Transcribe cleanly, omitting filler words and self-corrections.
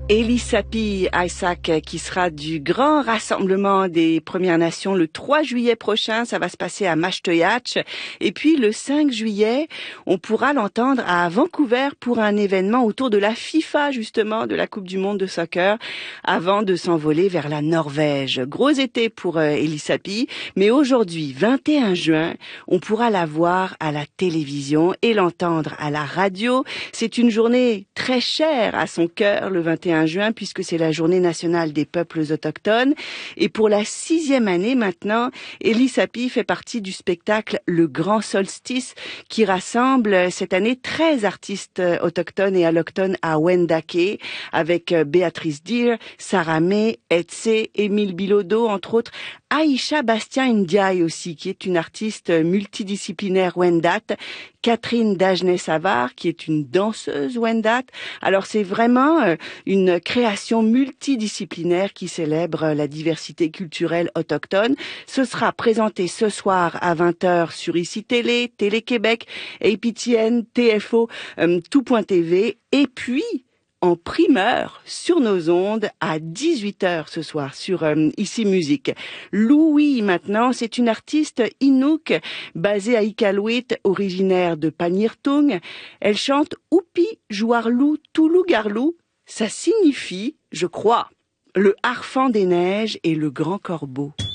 Elie Sapi Isaac qui sera du grand rassemblement des Premières Nations le 3 juillet prochain. Ça va se passer à Mashteuiatch. Et puis le 5 juillet, on pourra l'entendre à Vancouver pour un événement autour de la FIFA, justement, de la Coupe du Monde de soccer, avant de s'envoler vers la Norvège. Gros été pour Elie Sapi. Mais aujourd'hui, 21 juin, on pourra la voir à la télévision et l'entendre à la radio. C'est une journée très chère à son cœur, le 21 juin, puisque c'est la journée nationale des peuples autochtones. Et pour la 6e année maintenant, Elie Sapi fait partie du spectacle Le Grand Solstice, qui rassemble cette année 13 artistes autochtones et allochtones à Wendake, avec Béatrice Deer, Sarah May, Etsé, Émile Bilodeau, entre autres, Aïcha Bastien Ndiaye aussi, qui est une artiste multidisciplinaire Wendat, Catherine Dagenet-Savard, qui est une danseuse Wendat. Alors c'est vraiment une création multidisciplinaire qui célèbre la diversité culturelle autochtone. Ce sera présenté ce soir à 20h sur ICI Télé, Télé-Québec, APTN, TFO, Tout.tv, et puis en primeur sur nos ondes à 18h ce soir sur ICI Musique. Louis maintenant, c'est une artiste Inuk basée à Iqaluit, originaire de Panirtung. Elle chante Oupi Jouarlou Toulou Garlou. Ça signifie, je crois, le harfang des neiges et le grand corbeau.